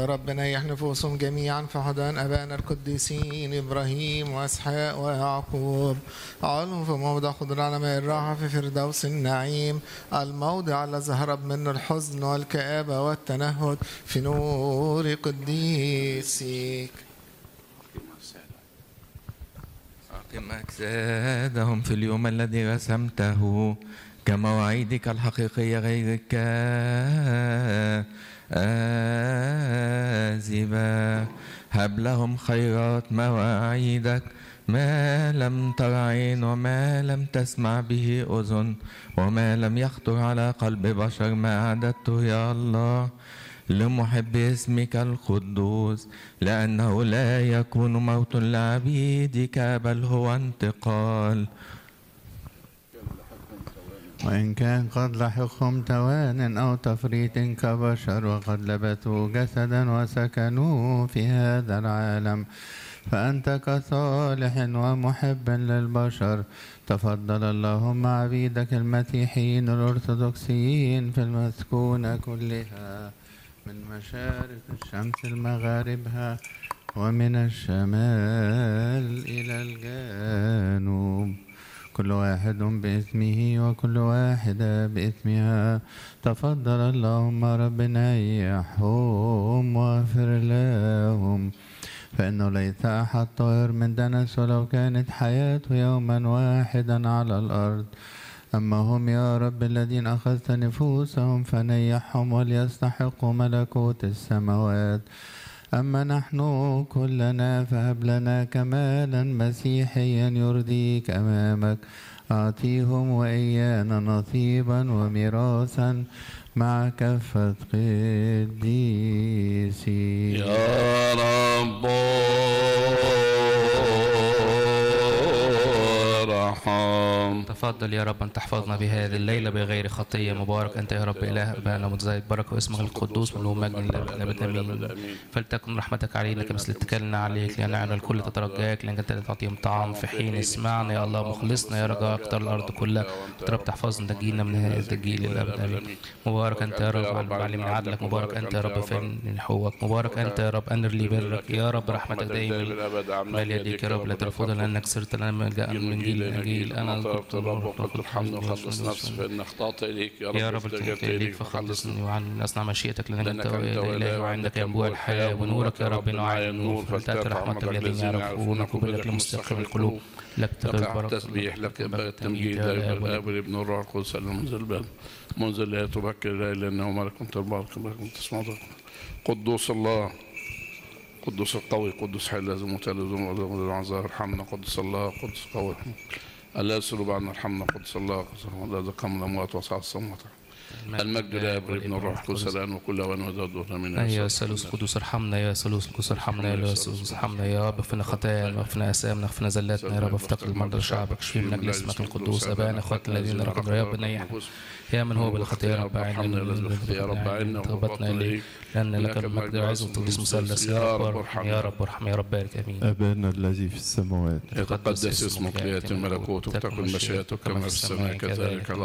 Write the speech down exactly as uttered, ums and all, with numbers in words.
يا رب نيح نفوسهم جميعا في حضن أبانا القديسين إبراهيم وإسحاق ويعقوب. عالهم في موضع خضر على ماء الراحة في فردوس النعيم، الموضع الذي هرب منه الحزن والكآبة والتنهد في نور قديسك. أقم أجسادهم في اليوم الذي رسمته كمواعيدك الحقيقية غير كاذبة. هب لهم خيرات مواعيدك، ما لم تر عين وما لم تسمع به أذن وما لم يخطر على قلب بشر ما أعددته يا الله لمحب اسمك القدوس، لأنه لا يكون موت لعبيدك بل هو انتقال. وإن كان قد لحقهم توان أو تفريط كبشر وقد لبثوا جسدا وسكنوا في هذا العالم، فأنت كصالح ومحب للبشر تفضل اللهم عبيدك المسيحيين الأرثوذكسيين في المسكونة كلها من مشارق الشمس لمغاربها ومن الشمال إلى الجنوب، كل واحد باسمه وكل واحدة باسمها. تفضل اللهم ربنا يحهم واغفر لهم، فإنه ليس أحد طاهر من دنس ولو كانت حياته يوما واحدا على الأرض. أما هم يا رب الذين أخذت نفوسهم فنيحهم وليستحقوا ملكوت السماوات. أما نحن كلنا فهب لنا كمالا مسيحيا يرضيك أمامك، أعطيهم وإيانا نصيبا وميراثا مع كافة قديسي يا رب ارحم. تفضل يا رب أن تحفظنا بهذه الليلة بغير خطية. مبارك أنت يا رب إله أبانا متزايد بركة واسمك القدوس من مجد للأبد آمين. فلتكن رحمتك علينا كمثل اتكالنا عليك، لأننا الكل تترجاك لأنك أنت تعطيهم طعام في حين. اسمعنا يا الله مخلصنا يا رجاء اختار الأرض كلها. يا رب تحفظنا تجينا من هذا التجيل للأبد آمين. مبارك أنت يا رب عن معلمنا عدلك، مبارك أنت يا رب فين نحوك، مبارك أنت يا رب أنر لي برك يا رب رحمتك دائما مال يديك يا رب لا ترفضنا لأنك صرت لنا ملجأ من جيل لجيل. أنا طلبت الرب وقلت الحمد وخلص نفسي فإن أخطأت إليك يا رب. يا رب التجأت إليك فخلصني وعن أصنع مشيئتك لأنك أنت إله وعندك ينبوع الحياة ونورك يا رب نوعي النور. فلتأتي رحمتك الذين يعرفونك وبرك لمستقيم القلوب. لك تسبيح لك التمجيد للآب والابن والروح القدس المنزل الباب منزل لا تبكر لا لأنه ملك تبارك ملك تسمع. قدوس الله قدوس القوي قدوس حي لازم وتلازم العذاب ارحمنا. قدس الله قدس قوي الله يسلب عنا ارحمنا. قدس الله قدس الله ذكم الأموات وسع الصمت. المجد للآب والابن والروح القدس الآن وكل أوان وزاد من يا ثالوث القدوس ارحمنا، يا ثالوث القدوس ارحمنا، يا ثالوث ارحمنا يا رب. اغفرنا خطايانا واغفرنا آثامنا واغفرنا زلاتنا يا رب. افتقر المرضى شعبك اشفي من أجل اسمك القدوس. أبانا اخواتنا الذين رقدوا يا رب نيح يا من هو بالخطيئة يا رب عنا يا رب عنا توبتنا إليك لأن لك المجد والعز والتقديس مثلث. يا رب ارحم يا رب ارحم يا رب بارك آمين. أبانا الذي في السماوات يتقدس اسمك ليأتي ملكوتك تكن مشيئتك كما في السماء كذلك.